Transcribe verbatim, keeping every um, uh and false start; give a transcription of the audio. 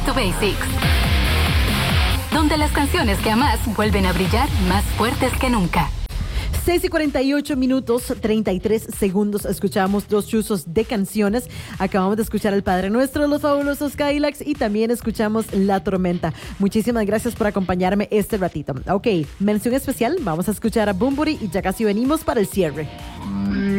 to Basics, donde las canciones que amas vuelven a brillar más fuertes que nunca. seis y cuarenta y ocho minutos, treinta y tres segundos. Escuchamos dos chuzos de canciones. Acabamos de escuchar El Padre Nuestro, Los Fabulosos Cadillacs, y también escuchamos La Tormenta. Muchísimas gracias por acompañarme este ratito. Ok, mención especial. Vamos a escuchar a Bunbury y ya casi venimos para el cierre.